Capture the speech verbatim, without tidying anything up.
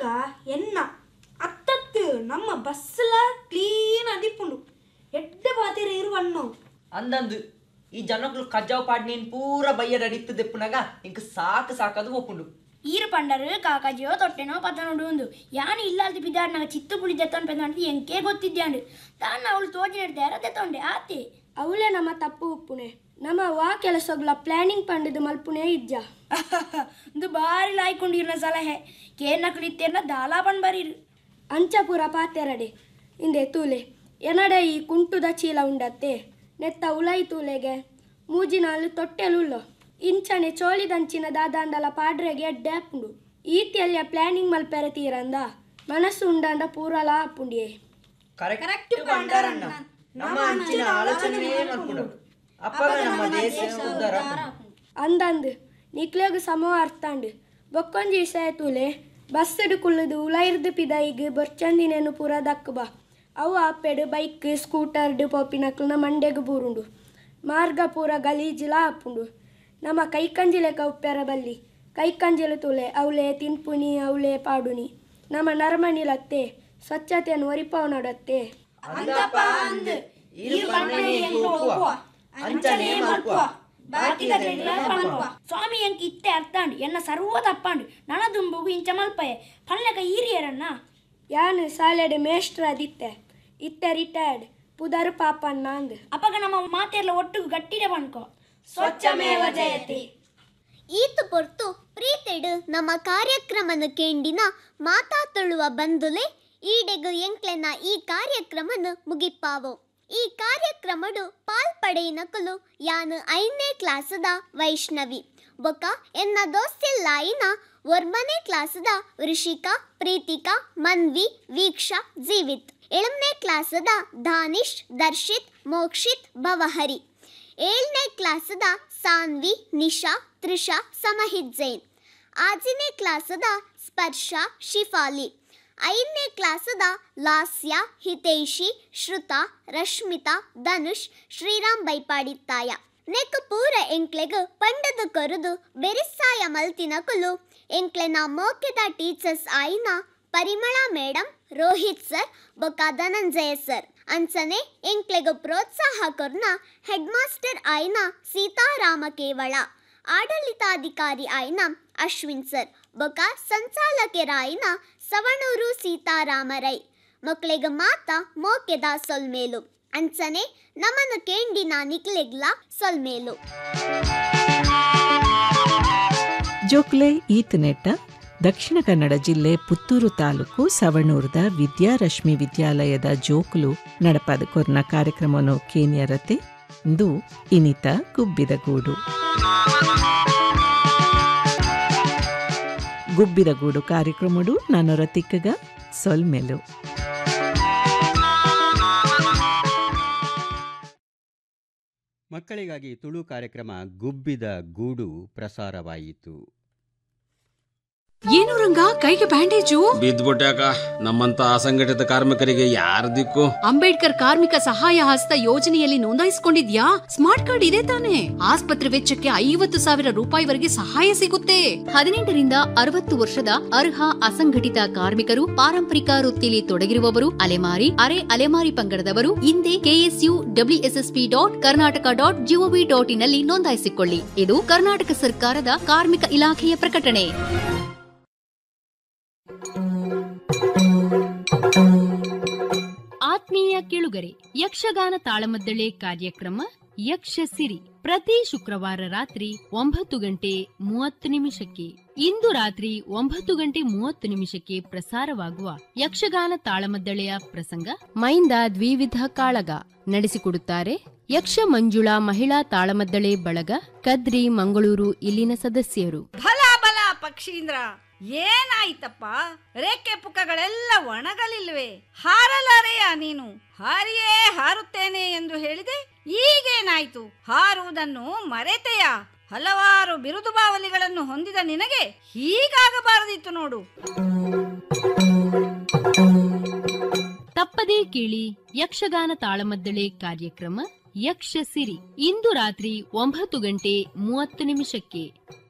ಎನ್ನ ಅತ್ತತ್ತು ನಮ್ಮ ಬಸ್ಸಲ ಕ್ಲೀನ್ ಅದಿಪ್ಪುಂಡು ಎಡ್ಡೆ ಬಾತಿರ ಇರುವಣ್ಣು ಅಂದಂದು ಈ ಜನಗಳು ಕಜ್ಜಾವ್ ಪಾಡ್ನೇನ್ ಪೂರ ಬಯ್ಯದ ಅಡಿತ್ತು ದೆಪ್ಪುನಾಗ ಇಂಕ ಸಾಕು ಸಾಕದು ಒಪ್ಪುಂಡು ಈರು ಪಂಡರು ಕಾಕಜಿಯೋ ತೊಟ್ಟೆನೋ ಪತನೋಡು ಒಂದು ಯಾನು ಇಲ್ಲಾಲ್ದು ಬಿದ್ದಾಡ್ ನಾಗ ಚಿತ್ತು ಪುಳಿ ತೆತ್ತೊಂಡು ಪೆಂದಂಡು ಎಂಕೆ ಗೊತ್ತಿದ್ಯಾಂಡು ತಾನು ಅವಳು ತೋಜಿ ನೆಡ್ದಾರ ತೆತ್ತೊಂಡೆ ಆತೆ ಅವಳೇ ನಮ್ಮ ತಪ್ಪು ಉಪ್ಪುನೆ ನಮ್ಮ ವಾ ಕೆಲಸಗಳ ಪ್ಲಾನಿಂಗ್ ಪಂಡದು ಮಲ್ಪುನೇ ಇಜ್ಜ ಇದು ಬಾರಿ ಲಾಯ್ಕೊಂಡಿರ್ನ ಸಲಹೆ ಕೇರ್ನಕ್ಲಿತ್ತೇರ್ನ ದಾಲಾ ಪಂಡ್ ಬರೀರು ಅಂಚಪುರ ಪಾತೆರಡೆ ಇಂದೆ ತೂಲೆ ಎನಡೆ ಈ ಕುಂಟುದ ಚೀಲ ಉಂಡತ್ತೆ ನೆತ್ತ ಉಲೈ ತೂಲೆಗೆ ಮೂಜಿನಾಲು ತೊಟ್ಟೆಲುಲ್ಲೋ ಇಂಚನೆ ಚೋಳಿದಂಚಿನ ದಾದಾಂಡಲ ಪಾಡ್ರೆಗೆ ಎಡ್ಡೆಪ್ಪುಂಡು ಈತಿಯಲ್ಲಿಯ ಪ್ಲಾನಿಂಗ್ ಮಲ್ಪೆರೆ ತೀರಂದ ಮನಸ್ಸು ಉಂಡಾಂಡ ಪೂರಲ ಅಪ್ಪುಂಡಿಯೇ ಕರೆಕ್ಟ್ ಪಂಡರಣ್ಣ ನಮ್ಮ ಅಂಚಿನ ಆಲೋಚನೆ ಮಲ್ಪುಂಡು ಅಪ್ಪಗ ನಮ್ಮ ದೇಶ ಉದ್ಧಾರ ಅಂದಂದು ನಿಕ್ಲೆಗು ಸಮೋ ಅರ್ಥಾಂಡು ಬೊಕ್ಕೊಂಜಿ ವಿಷಯ ತೂಲೆ ಬಸ್ಸಡು ಕುಲ್ಲುದು ಉಲೈರ್ದು ಪಿದೈಗ್ ಬೊರ್ಚಂದಿನೇನು ಪೂರ ದಕ್ಕು ಬಾ ಅವು ಆಪೆಡು ಬೈಕ್ ಸ್ಕೂಟರ್ಡು ಪೋಪಿನಕ್ಲು ನಮ್ಮ ಮಂಡೆಗು ಬೂರುಂಡು ಮಾರ್ಗ ಪೂರ ಗಲೀಜಿಲ ಆಪುಂಡು ನಮ್ಮ ಕೈಕಂಜಿಲೆಕ ಉಪ್ಪೆರ ಬಲ್ಲಿ ಕೈಕಂಜಿಲು ತುಲೆ ಅವಳೆ ತಿನ್ಪುನಿ ಅವಳೆ ಪಾಡುನಿ ನಮ್ಮ ನರಮಣಿಲತ್ತೆ ಸ್ವಚ್ಛತೆಯನ್ನು ಒರಿಪವನೊಡತ್ತೆ ಸ್ವಾಮಿ ಎಂಕ್ ಇತ್ತೆ ಅರ್ಥಾಂಡು ಎನ್ನ ಸರ್ವ ತಪ್ಪಾಂಡು ನನದುಂಬುಗು ಇಂಚ ಮಲ್ಪಯೆ ಪಲ್ಲೆಗ ಈರಿಯರನ್ನ ಯಾನು ಸಾಲೆಡೆ ಮೇಷ್ಟ್ರ ಅದಿತ್ತೆ ಇತ್ತೆ ರಿಟೈರ್ಡ್ ಪುದರ್ ಪಾಪಣ್ಣ ಅಂದ್ ಅಪ್ಪಗ ನಮ್ಮ ಮಾತೆರ್ಲ ಒಟ್ಟಿಗೆ ಗಟ್ಟಿಡೆ ಬಣ್ಕೋ ಸ್ವಚ್ಛಮೇವ ಜಯತೆ ಈತು ಪೊರ್ತು ಪ್ರೀತೆಡು ನಮ್ಮ ಕಾರ್ಯಕ್ರಮನ ಕೇಂಡಿನ ಮಾತಾತೊಳುವ ಬಂದುಲೆ ಈಡೆಗು ಎಂಕ್ಲೆನ ಈ ಕಾರ್ಯಕ್ರಮನ ಮುಗಿಪ್ಪಾವು ಈ ಕಾರ್ಯಕ್ರಮಡು ಪಾಲ್ಪಡೆಯಿನಕಲು ಯಾನು ಐದನೇ ಕ್ಲಾಸದ ವೈಷ್ಣವಿ ಬೊಕ ಎನ್ನ ದೋಸ್ತೆಲ್ಲಾಯಿನ ಒರ್ಮನೆ ಕ್ಲಾಸದ ಋಷಿಕಾ ಪ್ರೀತಿಕಾ ಮನ್ವಿ ವೀಕ್ಷಾ ಜೀವಿತ್ ಏಳನೇ ಕ್ಲಾಸದ ದಾನಿಶ್ ದರ್ಶಿತ್ ಮೋಕ್ಷಿತ್ ಭವಹರಿ ಏಳನೇ ಕ್ಲಾಸದ ಸಾನ್ವಿ ನಿಶಾ ತ್ರಿಷಾ ಸಮಹಿತ್ ಜೈನ್ ಆಜನೇ ಕ್ಲಾಸದ ಸ್ಪರ್ಶ ಶಿಫಾಲಿ ಐದನೇ ಕ್ಲಾಸದ ಲಾಸ್ಯ ಹಿತೈಷಿ ಶ್ರುತಾ ರಶ್ಮಿತಾ ಧನುಷ್ ಶ್ರೀರಾಮ್ ಬೈಪಾಡಿತ್ತಾಯ ನೆಕ್ ಪೂರ ಎಂಕ್ಲೆಗ್ ಪಂಡದ ಕೊರುದು ಬೆರಿಸ್ಸಾಯ ಮಲ್ತಿನಕುಲು ಎಂಕ್ಲೆನ ಮೋಕೆದ ಟೀಚರ್ಸ್ ಆಯ್ನ ಪರಿಮಳ ಮೇಡಮ್ ರೋಹಿತ್ ಸರ್ ಬೊಕ ಧನಂಜಯ ಸರ್ ಅಂಚನೆ ಎಂಕ್ಲೆಗ್ ಪ್ರೋತ್ಸಾಹ ಕೊರ್ನ ಹೆಡ್ ಮಾಸ್ಟರ್ ಆಯ್ನ ಸೀತಾರಾಮ ಕೇವಳ ಆಡಳಿತಾಧಿಕಾರಿ ಆಯ್ನ ಅಶ್ವಿನ್ ಸರ್ ಬೊಕ ಸಂಚಾಲಕರಾಯ್ನ ಸವಣೂರು ಸೀತಾರಾಮ ರೈ ಮಕ್ಳೆಗ ಮಾತ ಮೋಕೆದ ಸೊಲ್ಮೇಲು ಅಂಚನೆ ನಮನ ಕೇಂಡಿನ ನಿಕ್ಲೆಗ್ಲ ಸೊಲ್ಮೇಲು ಜೋಕ್ಲೆ ಈತನೆಟ್ಟ ದಕ್ಷಿಣ ಕನ್ನಡ ಜಿಲ್ಲೆ ಪುತ್ತೂರು ತಾಲೂಕು ಸವಣೂರದ ವಿದ್ಯಾರಶ್ಮಿ ವಿದ್ಯಾಲಯದ ಜೋಕ್ಲು ನಡಪಾದ ಕೊರ್ನ ಕಾರ್ಯಕ್ರಮವನ್ನು ಕೇನಿಯರತೆ ಇಂದು ಇನಿತ ಗುಬ್ಬಿದ ಗೂಡು ಗುಬ್ಬಿದ ಗೂಡು ಕಾರ್ಯಕ್ರಮಡು ನಾನೊರ ತಿಕ್ಕಗ ಸೊಲ್ಮೆಲು ಮಕ್ಕಳಿಗಾಗಿ ತುಳು ಕಾರ್ಯಕ್ರಮ ಗುಬ್ಬಿದ ಗೂಡು ಪ್ರಸಾರವಾಯಿತು. ಏನು ರಂಗ ಕೈಗೆ ಬ್ಯಾಂಡೇಜು ಬಿದ್ದ್ಬಿಟ್ಟಾಕ ನಮ್ಮಂತ ಅಸಂಘಟಿತ ಕಾರ್ಮಿಕರಿಗೆ ಯಾರ ದಿಕ್ಕು? ಅಂಬೇಡ್ಕರ್ ಕಾರ್ಮಿಕ ಸಹಾಯ ಹಸ್ತ ಯೋಜನೆಯಲ್ಲಿ ನೋಂದಾಯಿಸಿಕೊಂಡಿದ್ಯಾ? ಸ್ಮಾರ್ಟ್ ಕಾರ್ಡ್ ಇದೆ ತಾನೆ? ಆಸ್ಪತ್ರೆ ವೆಚ್ಚಕ್ಕೆ ಐವತ್ತು ಸಾವಿರ ರೂಪಾಯಿವರೆಗೆ ಸಹಾಯ ಸಿಗುತ್ತೆ. ಹದಿನೆಂಟರಿಂದ ಅರವತ್ತು ವರ್ಷದ ಅರ್ಹ ಅಸಂಘಟಿತ ಕಾರ್ಮಿಕರು, ಪಾರಂಪರಿಕ ವೃತ್ತಿಯಲ್ಲಿ ತೊಡಗಿರುವವರು, ಅಲೆಮಾರಿ ಅರೆ ಅಲೆಮಾರಿ ಪಂಗಡದವರು ಹಿಂದೆ KSU WSSP dot Karnataka dot gov dot in ನಲ್ಲಿ ನೋಂದಾಯಿಸಿಕೊಳ್ಳಿ. ಇದು ಕರ್ನಾಟಕ ಸರ್ಕಾರದ ಕಾರ್ಮಿಕ ಇಲಾಖೆಯ ಪ್ರಕಟಣೆ. ಆತ್ಮೀಯ ಕೇಳುಗರೆ, ಯಕ್ಷಗಾನ ತಾಳಮದ್ದಳೆ ಕಾರ್ಯಕ್ರಮ ಯಕ್ಷಸಿರಿ ಪ್ರತಿ ಶುಕ್ರವಾರ ರಾತ್ರಿ ಒಂಬತ್ತು ಗಂಟೆ ಮೂವತ್ತು ನಿಮಿಷಕ್ಕೆ ಇಂದು ರಾತ್ರಿ ಒಂಬತ್ತು ಗಂಟೆ ಮೂವತ್ತು ನಿಮಿಷಕ್ಕೆ ಪ್ರಸಾರವಾಗುವ ಯಕ್ಷಗಾನ ತಾಳಮದ್ದಳೆಯ ಪ್ರಸಂಗ ಮೈಂದ ದ್ವಿವಿಧ ಕಾಳಗ. ನಡೆಸಿಕೊಡುತ್ತಾರೆ ಯಕ್ಷ ಮಂಜುಳಾ ಮಹಿಳಾ ತಾಳಮದ್ದಳೆ ಬಳಗ, ಕದ್ರಿ, ಮಂಗಳೂರು ಇಲ್ಲಿನ ಸದಸ್ಯರು. ಬಲ ಬಲ ಪಕ್ಷೀಂದ್ರ, ಏನಾಯ್ತಪ್ಪ? ರೇಖೆ ಪುಕ್ಕಗಳೆಲ್ಲ ಒಣಗಲಿಲ್ವೇ? ಹಾರಲಾರೆಯ ನೀನು? ಹಾರಿಯೇ ಹಾರುತ್ತೇನೆ ಎಂದು ಹೇಳಿದೆ, ಈಗೇನಾಯ್ತು? ಹಾರುವುದನ್ನು ಮರೆತೆಯ? ಹಲವಾರು ಬಿರುದು ಬಾವಲಿಗಳನ್ನು ಹೊಂದಿದ ನಿನಗೆ ಹೀಗಾಗಬಾರದಿತ್ತು ನೋಡು. ತಪ್ಪದೇ ಕೇಳಿ ಯಕ್ಷಗಾನ ತಾಳಮದ್ದಳೆ ಕಾರ್ಯಕ್ರಮ ಯಕ್ಷಸಿರಿ ಇಂದು ರಾತ್ರಿ ಒಂಬತ್ತು ಗಂಟೆ ಮೂವತ್ತು ನಿಮಿಷಕ್ಕೆ.